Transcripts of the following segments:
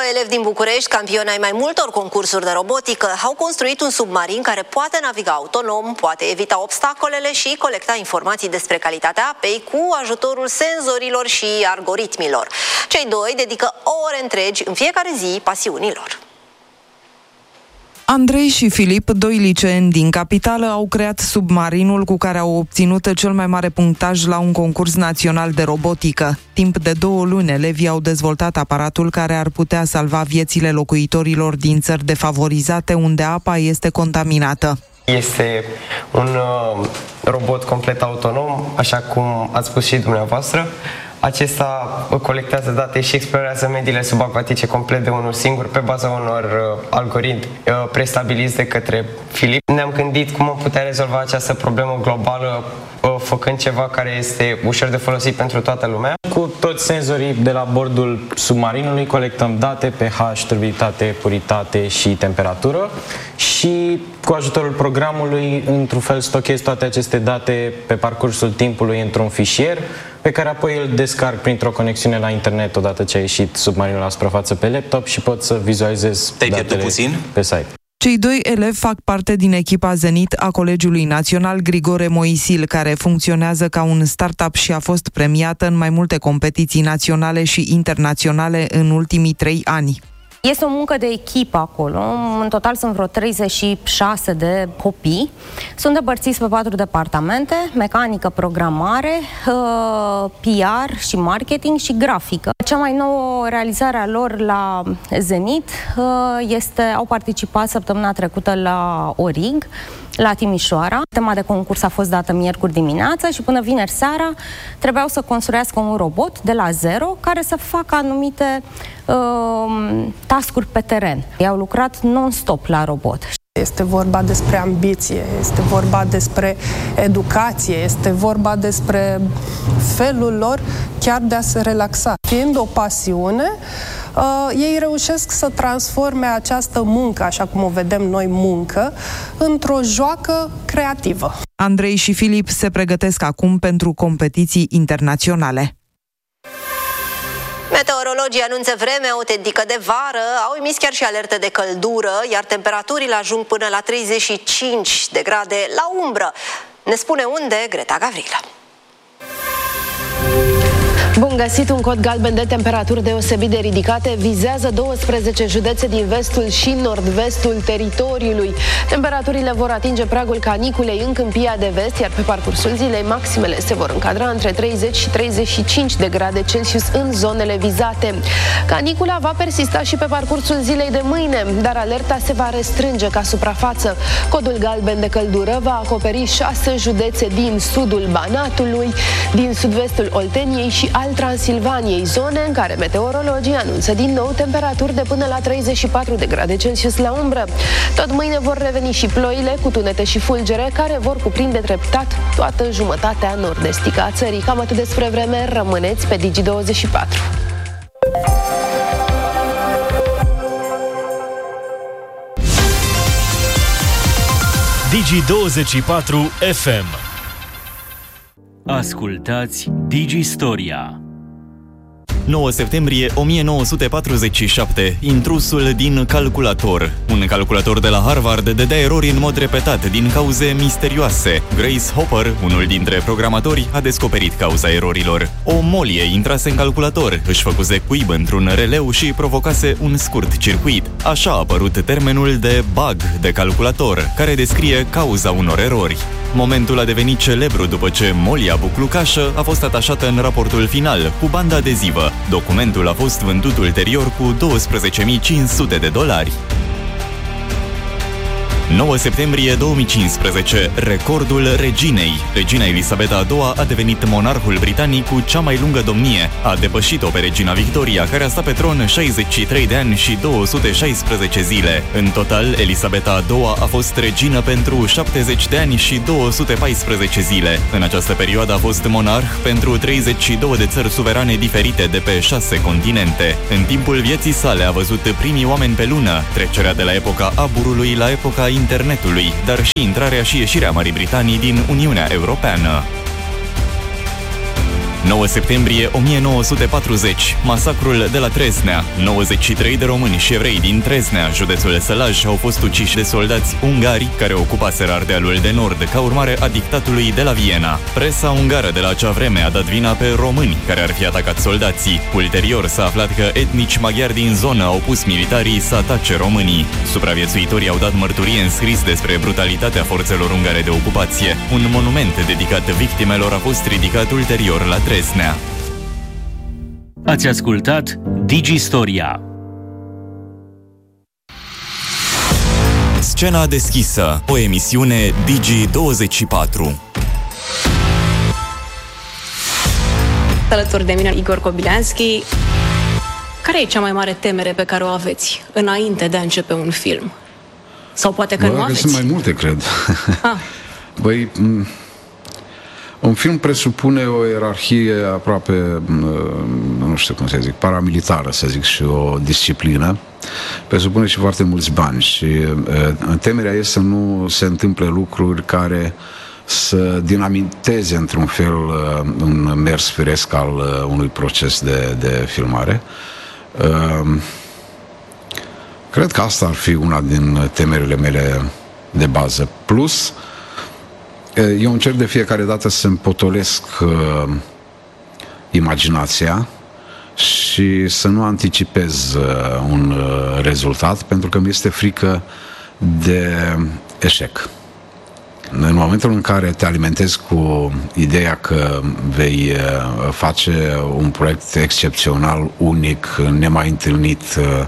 elevi din București, campioni ai mai multor concursuri de robotică, au construit un submarin care poate naviga autonom, poate evita obstacolele și colecta informații despre calitatea apei cu ajutorul senzorilor și algoritmilor. Cei doi dedică ore întregi în fiecare zi pasiunilor. Andrei și Filip, doi liceeni din capitală, au creat submarinul cu care au obținut cel mai mare punctaj la un concurs național de robotică. Timp de 2 luni, elevii au dezvoltat aparatul care ar putea salva viețile locuitorilor din țări defavorizate unde apa este contaminată. Este un robot complet autonom, așa cum ați spus și dumneavoastră. Acesta colectează date și explorează mediile subacvatice complet de unul singur pe baza unor algoritmi prestabiliți de către Filip. Ne-am gândit cum am putea rezolva această problemă globală făcând ceva care este ușor de folosit pentru toată lumea. Cu toți senzorii de la bordul submarinului colectăm date, pH, turbiditate, puritate și temperatură și cu ajutorul programului, într-un fel, stochez toate aceste date pe parcursul timpului într-un fișier pe care apoi îl descarc printr-o conexiune la internet odată ce a ieșit submarinul la suprafață pe laptop și pot să vizualizez datele pe site. Cei doi elevi fac parte din echipa Zenit a Colegiului Național Grigore Moisil, care funcționează ca un startup și a fost premiată în mai multe competiții naționale și internaționale în ultimii 3 ani. Este o muncă de echipă acolo, în total sunt vreo 36 de copii, sunt împărțiți pe 4 departamente, mecanică, programare, PR și marketing și grafică. Cea mai nouă realizare a lor la Zenit au participat săptămâna trecută la ORIG, la Timișoara. Tema de concurs a fost dată miercuri dimineața și până vineri seara trebuiau să construiască un robot de la zero care să facă anumite task-uri pe teren. Ei au lucrat non-stop la robot. Este vorba despre ambiție, este vorba despre educație, este vorba despre felul lor chiar de a se relaxa. Fiind o pasiune, ei reușesc să transforme această muncă, așa cum o vedem noi muncă, într-o joacă creativă. Andrei și Filip se pregătesc acum pentru competiții internaționale. Meteorologii anunță vreme autentică de vară, au emis chiar și alerte de căldură, iar temperaturile ajung până la 35 de grade la umbră. Ne spune unde Greta Gavrilă. Bun găsit! Un cod galben de temperaturi deosebit de ridicate vizează 12 județe din vestul și nord-vestul teritoriului. Temperaturile vor atinge pragul caniculei în Câmpia de Vest, iar pe parcursul zilei maximele se vor încadra între 30 și 35 de grade Celsius în zonele vizate. Canicula va persista și pe parcursul zilei de mâine, dar alerta se va restrânge ca suprafață. Codul galben de căldură va acoperi 6 județe din sudul Banatului, din sud-vestul Olteniei și al Transilvaniei, zone în care meteorologii anunță din nou temperaturi de până la 34 de grade Celsius la umbră. Tot mâine vor reveni și ploile cu tunete și fulgere care vor cuprinde treptat toată jumătatea nord-estică a țării. Cam atât despre vreme, rămâneți pe Digi24. Digi24 FM. Ascultați Digistoria. 9 septembrie 1947, intrusul din calculator. Un calculator de la Harvard dădea erori în mod repetat din cauze misterioase. Grace Hopper, unul dintre programatori, a descoperit cauza erorilor. O molie intrase în calculator, își făcuse cuib într-un releu și provocase un scurt circuit. Așa a apărut termenul de bug de calculator, care descrie cauza unor erori. Momentul a devenit celebru după ce molia buclucașă a fost atașată în raportul final cu bandă adezivă. Documentul a fost vândut ulterior cu $12.500. 9 septembrie 2015, recordul reginei. Regina Elisabeta II a devenit monarhul britanic cu cea mai lungă domnie. A depășit-o pe regina Victoria, care a stat pe tron 63 de ani și 216 zile. În total, Elisabeta II a fost regină pentru 70 de ani și 214 zile. În această perioadă a fost monarh pentru 32 de țări suverane diferite de pe 6 continente. În timpul vieții sale a văzut primii oameni pe lună, trecerea de la epoca aburului la epoca internetului, dar și intrarea și ieșirea Marii Britanii din Uniunea Europeană. 9 septembrie 1940, masacrul de la Tresnea. 93 de români și evrei din Tresnea, județul Sălaj, au fost uciși de soldați ungari care ocupaseră Ardealul de Nord ca urmare a dictatului de la Viena. Presa ungară de la acea vreme a dat vina pe români care ar fi atacat soldații. Ulterior s-a aflat că etnici maghiari din zonă au pus militarii să atace românii. Supraviețuitorii au dat mărturie în scris despre brutalitatea forțelor ungare de ocupație. Un monument dedicat victimelor a fost ridicat ulterior la Tresnea. Ați ascultat Digistoria. Scena deschisă, o emisiune Digi24. Alături de mine Igor Kobilanski. Care e cea mai mare temere pe care o aveți înainte de a începe un film? Sau poate că nu aveți? Sunt mai multe, cred. Băi, un film presupune o ierarhie aproape, nu știu cum să zic, paramilitară, să zic, și o disciplină. Presupune și foarte mulți bani și temerea este să nu se întâmple lucruri care să dinamiteze într-un fel un mers firesc al unui proces de filmare. Cred că asta ar fi una din temerile mele de bază. Plus, eu încerc de fiecare dată să-mi potolesc imaginația și să nu anticipez un rezultat, pentru că mi este frică de eșec. În momentul în care te alimentezi cu ideea că vei face un proiect excepțional, unic, nemai întâlnit,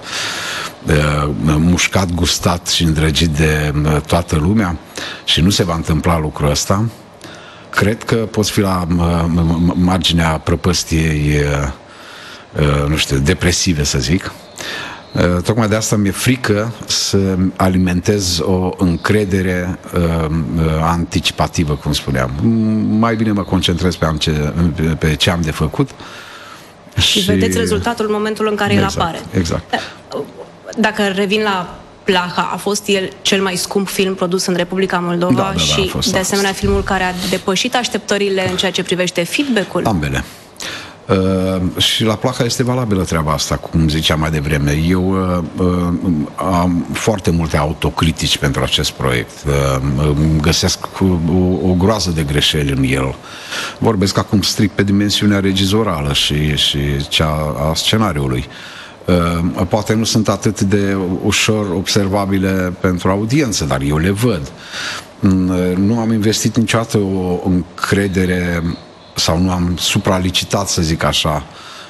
mușcat, gustat și îndrăgit de toată lumea și nu se va întâmpla lucrul ăsta, cred că poți fi la marginea prăpăstiei, nu știu, depresive, să zic. Tocmai de asta mi-e frică să alimentez o încredere anticipativă, cum spuneam. Mai bine mă concentrez pe ce am de făcut. Și vedeți rezultatul în momentul în care el apare. Exact. Dacă revin la Plaha, a fost el cel mai scump film produs în Republica Moldova și, de asemenea, filmul care a depășit așteptările în ceea ce privește feedback-ul? Ambele. Și la Plaha este valabilă treaba asta, cum ziceam mai devreme. Eu am foarte multe autocritici pentru acest proiect. Găsesc o groază de greșeli în el. Vorbesc acum strict pe dimensiunea regizorală și cea a scenariului. Poate nu sunt atât de ușor observabile pentru audiență, dar eu le văd. Nu am investit niciodată o încredere sau nu am supralicitat, să zic așa,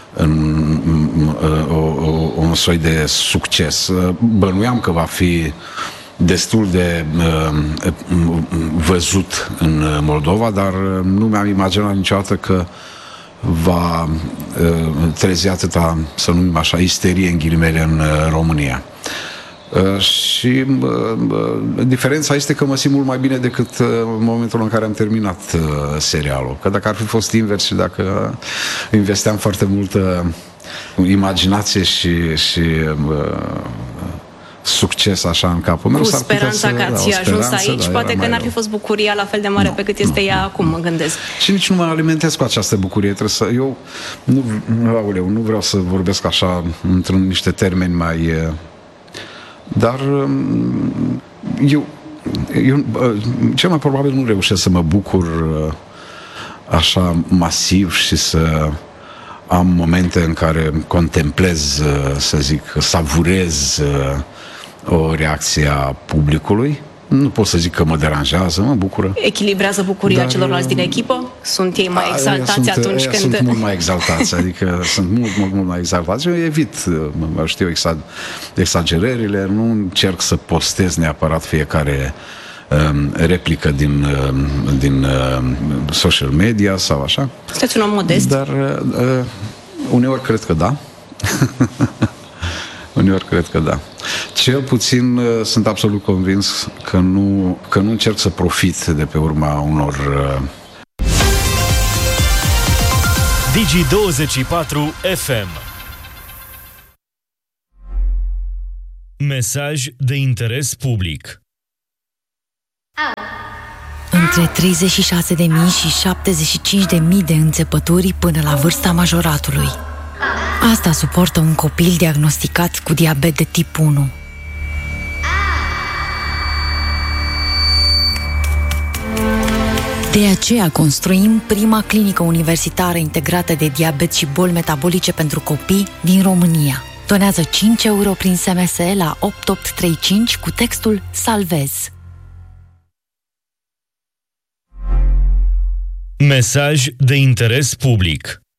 un soi de succes. Bănuiam că va fi destul de văzut în Moldova, dar nu mi-am imaginat niciodată că va trezi atâta, să numim așa, isterie în ghilimele în România. Și diferența este că mă simt mult mai bine decât în momentul în care am terminat serialul. Că dacă ar fi fost invers și dacă investeam foarte multă imaginație și succes așa în capul meu, cu speranța că ați ajuns aici, poate că n-ar fi fost bucuria la fel de mare pe cât este ea acum, mă gândesc. Și nici nu mă alimentez cu această bucurie. Eu nu vreau să vorbesc așa într-un niște termeni mai... Dar eu cel mai probabil nu reușesc să mă bucur așa masiv și să am momente în care contemplez, să zic, savurez o reacție a publicului. Nu pot să zic că mă deranjează, mă bucură. Echilibrează bucuria celorlalți din echipă? Sunt ei mai exaltați atunci când... Sunt mult mai exaltați, adică sunt mult mai exaltați. Eu evit, știu, exagerările, nu încerc să postez neapărat fiecare replică din social media sau așa. Sunteți un om modest? Dar uneori cred că da. Uneori cred că da. Cel puțin sunt absolut convins că nu încerc să profit de pe urma unor... Digi24 FM. Mesaj de interes public. între 36.000 și 75.000 de înțepături până la vârsta majoratului. Asta suportă un copil diagnosticat cu diabet de tip 1. De aceea construim prima clinică universitară integrată de diabet și boli metabolice pentru copii din România. Donează 5 euro prin SMS la 8835 cu textul Salvez. Mesaj de interes public.